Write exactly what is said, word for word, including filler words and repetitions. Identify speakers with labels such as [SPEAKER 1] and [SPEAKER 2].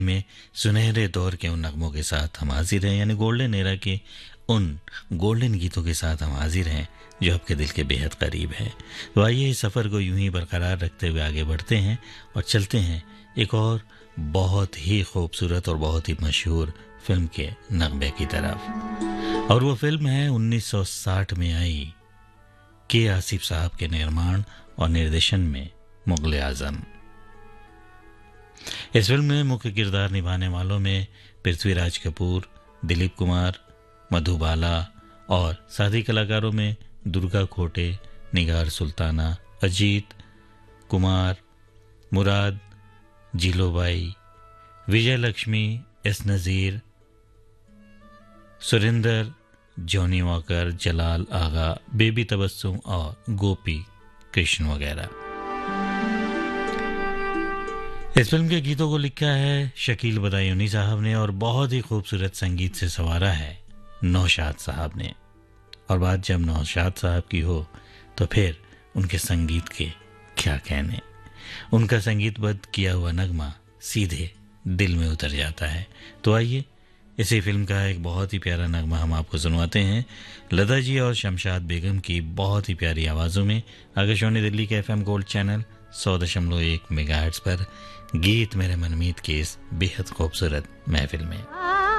[SPEAKER 1] में सुनहरे दौर के उन नगमों के साथ हम हाजिर हैं, यानी गोल्डन एरा के उन गोल्डन गीतों के साथ हम हाजिर हैं जो आपके दिल के बेहद करीब हैं। तो आइए इस सफ़र को यूं ही बरकरार रखते हुए आगे बढ़ते हैं और चलते हैं एक और बहुत ही खूबसूरत और बहुत ही मशहूर फिल्म के नगमे की तरफ। और वो फिल्म है उन्नीस सौ साठ में आई के आसिफ साहब के निर्माण और निर्देशन में मुगल आजम। इस फिल्म में मुख्य किरदार निभाने वालों में पृथ्वीराज कपूर, दिलीप कुमार, मधुबाला और साथी कलाकारों में दुर्गा खोटे, निगार सुल्ताना, अजीत कुमार, मुराद, जीलोबाई, विजय लक्ष्मी, एस नज़ीर, सुरेंदर, जॉनी वॉकर, जलाल आगा, बेबी तबस्सुम और गोपी कृष्ण वगैरह। इस फिल्म के गीतों को लिखा है शकील बदायूनी साहब ने और बहुत ही खूबसूरत संगीत से संवारा है नौशाद साहब ने। और बात जब नौशाद साहब की हो तो फिर उनके संगीत के क्या कहने। उनका संगीतबद्ध किया हुआ नगमा सीधे दिल में उतर जाता है। तो आइए इसी फिल्म का एक बहुत ही प्यारा नगमा हम आपको सुनवाते हैं, लता जी और शमशाद बेगम की बहुत ही प्यारी आवाज़ों में, आकाशवाणी दिल्ली के एफएम गोल्ड चैनल सौ दशमलव एक मेगाहर्ट्ज़ पर गीत मेरे मनमीत की इस बेहद खूबसूरत महफिल में।